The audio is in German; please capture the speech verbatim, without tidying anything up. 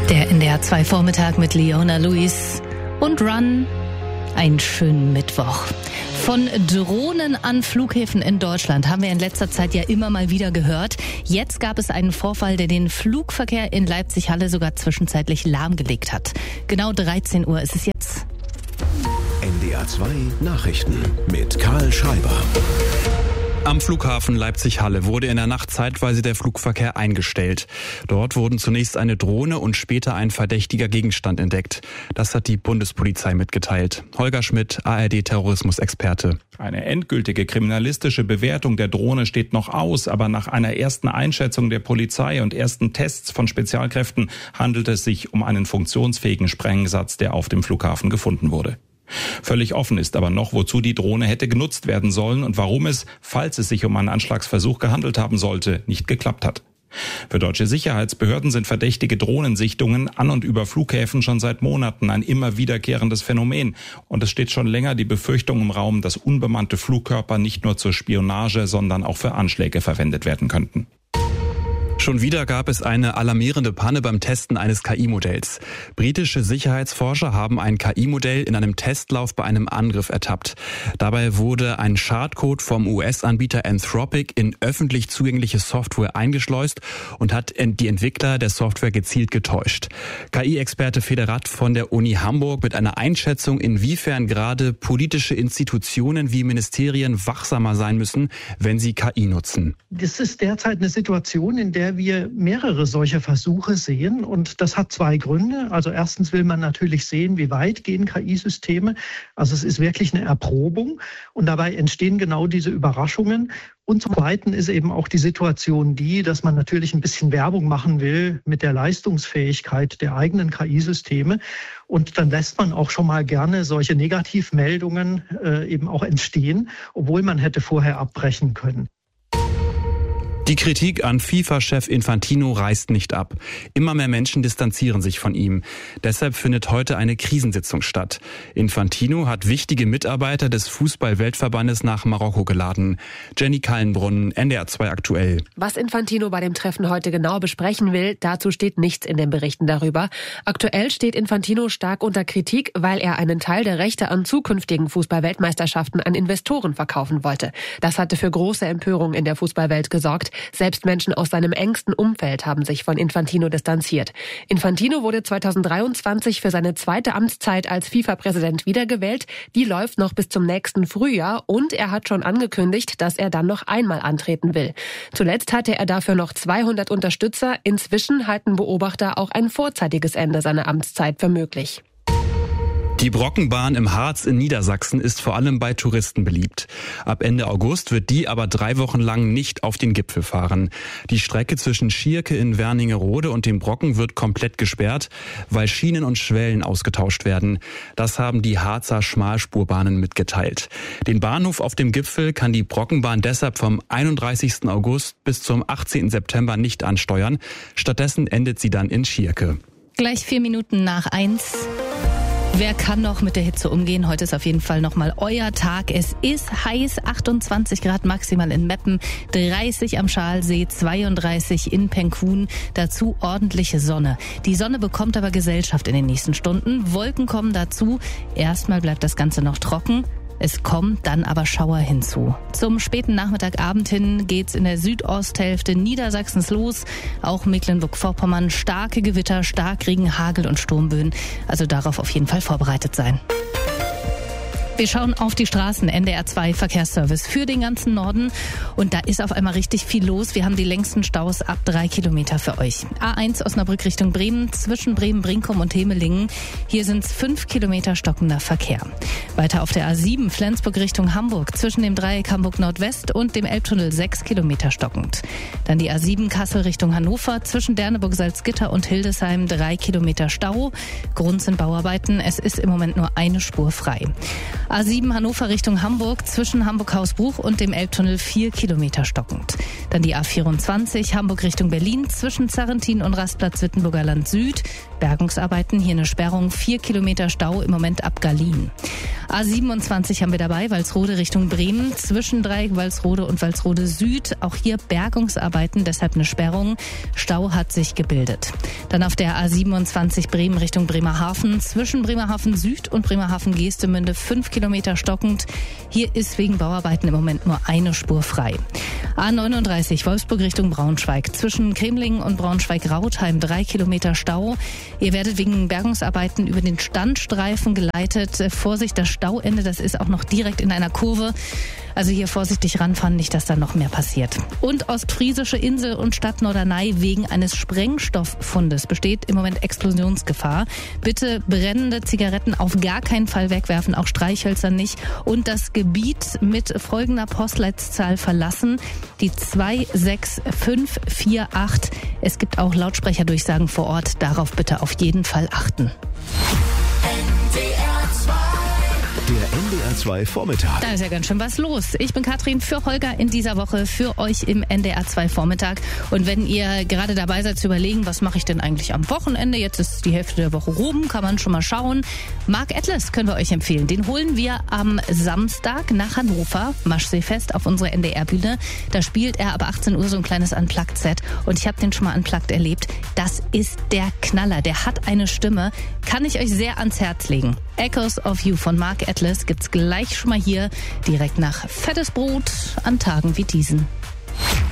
Der N D R zwei Vormittag mit Leona Lewis und Run. Einen schönen Mittwoch. Von Drohnen an Flughäfen in Deutschland haben wir in letzter Zeit ja immer mal wieder gehört. Jetzt gab es einen Vorfall, der den Flugverkehr in Leipzig-Halle sogar zwischenzeitlich lahmgelegt hat. Genau dreizehn Uhr ist es jetzt. N D R zwei Nachrichten mit Karl Schreiber. Am Flughafen Leipzig-Halle wurde in der Nacht zeitweise der Flugverkehr eingestellt. Dort wurden zunächst eine Drohne und später ein verdächtiger Gegenstand entdeckt. Das hat die Bundespolizei mitgeteilt. Holger Schmidt, A R D-Terrorismusexperte. Eine endgültige kriminalistische Bewertung der Drohne steht noch aus, aber nach einer ersten Einschätzung der Polizei und ersten Tests von Spezialkräften handelt es sich um einen funktionsfähigen Sprengsatz, der auf dem Flughafen gefunden wurde. Völlig offen ist aber noch, wozu die Drohne hätte genutzt werden sollen und warum es, falls es sich um einen Anschlagsversuch gehandelt haben sollte, nicht geklappt hat. Für deutsche Sicherheitsbehörden sind verdächtige Drohnensichtungen an und über Flughäfen schon seit Monaten ein immer wiederkehrendes Phänomen. Und es steht schon länger die Befürchtung im Raum, dass unbemannte Flugkörper nicht nur zur Spionage, sondern auch für Anschläge verwendet werden könnten. Schon wieder gab es eine alarmierende Panne beim Testen eines K I-Modells. Britische Sicherheitsforscher haben ein K I-Modell in einem Testlauf bei einem Angriff ertappt. Dabei wurde ein Schadcode vom U S-Anbieter Anthropic in öffentlich zugängliche Software eingeschleust und hat die Entwickler der Software gezielt getäuscht. K I-Experte Federat von der Uni Hamburg mit einer Einschätzung, inwiefern gerade politische Institutionen wie Ministerien wachsamer sein müssen, wenn sie K I nutzen. Das ist derzeit eine Situation, in der wir mehrere solcher Versuche sehen, und das hat zwei Gründe. Also erstens will man natürlich sehen, wie weit gehen K I-Systeme. Also es ist wirklich eine Erprobung und dabei entstehen genau diese Überraschungen. Und zum Zweiten ist eben auch die Situation die, dass man natürlich ein bisschen Werbung machen will mit der Leistungsfähigkeit der eigenen K I-Systeme. Und dann lässt man auch schon mal gerne solche Negativmeldungen äh, eben auch entstehen, obwohl man hätte vorher abbrechen können. Die Kritik an FIFA-Chef Infantino reißt nicht ab. Immer mehr Menschen distanzieren sich von ihm. Deshalb findet heute eine Krisensitzung statt. Infantino hat wichtige Mitarbeiter des Fußball-Weltverbandes nach Marokko geladen. Jenny Kallenbrunn, N D R zwei aktuell. Was Infantino bei dem Treffen heute genau besprechen will, dazu steht nichts in den Berichten darüber. Aktuell steht Infantino stark unter Kritik, weil er einen Teil der Rechte an zukünftigen Fußball-Weltmeisterschaften an Investoren verkaufen wollte. Das hatte für große Empörung in der Fußballwelt gesorgt. Selbst Menschen aus seinem engsten Umfeld haben sich von Infantino distanziert. Infantino wurde zweitausenddreiundzwanzig für seine zweite Amtszeit als FIFA-Präsident wiedergewählt. Die läuft noch bis zum nächsten Frühjahr und er hat schon angekündigt, dass er dann noch einmal antreten will. Zuletzt hatte er dafür noch zweihundert Unterstützer. Inzwischen halten Beobachter auch ein vorzeitiges Ende seiner Amtszeit für möglich. Die Brockenbahn im Harz in Niedersachsen ist vor allem bei Touristen beliebt. Ab Ende August wird die aber drei Wochen lang nicht auf den Gipfel fahren. Die Strecke zwischen Schierke in Wernigerode und dem Brocken wird komplett gesperrt, weil Schienen und Schwellen ausgetauscht werden. Das haben die Harzer Schmalspurbahnen mitgeteilt. Den Bahnhof auf dem Gipfel kann die Brockenbahn deshalb vom einunddreißigsten August bis zum achtzehnten September nicht ansteuern. Stattdessen endet sie dann in Schierke. Gleich vier Minuten nach eins. Wer kann noch mit der Hitze umgehen? Heute ist auf jeden Fall nochmal euer Tag. Es ist heiß, achtundzwanzig Grad maximal in Meppen, dreißig am Schalsee, zweiunddreißig in Penkun. Dazu ordentliche Sonne. Die Sonne bekommt aber Gesellschaft in den nächsten Stunden. Wolken kommen dazu. Erstmal bleibt das Ganze noch trocken. Es kommt dann aber Schauer hinzu. Zum späten Nachmittagabend hin geht's in der Südosthälfte Niedersachsens los. Auch Mecklenburg-Vorpommern starke Gewitter, Starkregen, Hagel und Sturmböen. Also darauf auf jeden Fall vorbereitet sein. Wir schauen auf die Straßen, N D R zwei Verkehrsservice für den ganzen Norden. Und da ist auf einmal richtig viel los. Wir haben die längsten Staus ab drei Kilometer für euch. A eins Osnabrück Richtung Bremen, zwischen Bremen-Brinkum und Hemelingen. Hier sind es fünf Kilometer stockender Verkehr. Weiter auf der A sieben Flensburg Richtung Hamburg, zwischen dem Dreieck Hamburg Nordwest und dem Elbtunnel sechs Kilometer stockend. Dann die A sieben Kassel Richtung Hannover, zwischen Derneburg, Salzgitter und Hildesheim drei Kilometer Stau. Grund sind Bauarbeiten, es ist im Moment nur eine Spur frei. A sieben Hannover Richtung Hamburg, zwischen Hamburg-Hausbruch und dem Elbtunnel vier Kilometer stockend. Dann die A vierundzwanzig Hamburg Richtung Berlin, zwischen Zarrentin und Rastplatz Wittenburger Land Süd. Bergungsarbeiten, hier eine Sperrung, vier Kilometer Stau im Moment ab Gallien. A siebenundzwanzig haben wir dabei, Walsrode Richtung Bremen, zwischen Dreieck Walsrode und Walsrode Süd. Auch hier Bergungsarbeiten, deshalb eine Sperrung. Stau hat sich gebildet. Dann auf der A siebenundzwanzig Bremen Richtung Bremerhaven, zwischen Bremerhaven Süd und Bremerhaven Geestemünde fünf Kilometer stockend. Hier ist wegen Bauarbeiten im Moment nur eine Spur frei. A neununddreißig Wolfsburg Richtung Braunschweig, zwischen Cremlingen und Braunschweig-Rautheim drei Kilometer Stau. Ihr werdet wegen Bergungsarbeiten über den Standstreifen geleitet. Vorsicht, das Stauende, das ist auch noch direkt in einer Kurve. Also hier vorsichtig ranfahren, nicht, dass da noch mehr passiert. Und Ostfriesische Insel und Stadt Norderney wegen eines Sprengstofffundes besteht im Moment Explosionsgefahr. Bitte brennende Zigaretten auf gar keinen Fall wegwerfen, auch Streichhölzer nicht. Und das Gebiet mit folgender Postleitzahl verlassen, die zwei sechs fünf vier acht. Es gibt auch Lautsprecherdurchsagen vor Ort, darauf bitte auf jeden Fall achten. Der N D R zwei Vormittag. Da ist ja ganz schön was los. Ich bin Katrin für Holger in dieser Woche, für euch im N D R zwei Vormittag. Und wenn ihr gerade dabei seid zu überlegen, was mache ich denn eigentlich am Wochenende? Jetzt ist die Hälfte der Woche rum, kann man schon mal schauen. Mark Atlas können wir euch empfehlen. Den holen wir am Samstag nach Hannover, Maschseefest auf unsere N D R-Bühne. Da spielt er ab achtzehn Uhr so ein kleines Unplugged-Set. Und ich habe den schon mal Unplugged erlebt. Das ist der Knaller. Der hat eine Stimme. Kann ich euch sehr ans Herz legen. Echoes of You von Mark Atlas gibt's gleich schon mal hier, direkt nach Fettes Brot an Tagen wie diesen.